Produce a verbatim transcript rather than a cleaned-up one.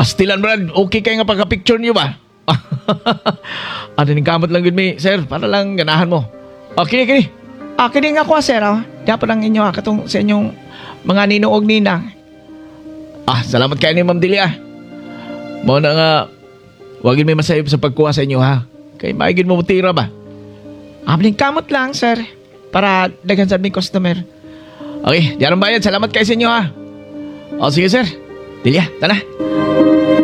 Pastilan, Brad. Okay kayo nga pagka-picture niyo ba? Ano ning kamot lang yun, may, sir. Para lang ganahan mo. Okay, okay. Ah, kini nga ko, sir. Ah. Dapat lang inyo, ah, katong sa inyong mga ninuog ninang. Ah, salamat kayo ni Ma'am Delia. Mo na nga, wagin may masayop sa pagkuha sa inyo, ha? Kay maigin mo tira ba? Abling kamot lang, sir. Para daghan sa aming customer. Okay, diyan ang bayad. Salamat kayo sa inyo, ha? O, sige, sir. Delia, tara.